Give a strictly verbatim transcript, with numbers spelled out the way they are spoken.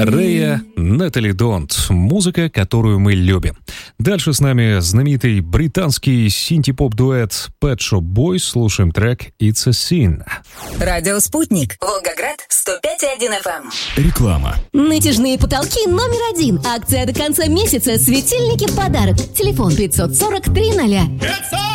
Рэя, Натали Донт. Музыка, которую мы любим. Дальше с нами знаменитый британский синти-поп-дуэт Pet Shop Boys. Слушаем трек «It's a Sin». Радио «Спутник». Волгоград, сто пять и один эф эм. Реклама. Натяжные потолки номер один. Акция до конца месяца. Светильники в подарок. Телефон пятьсот сорок три ноль.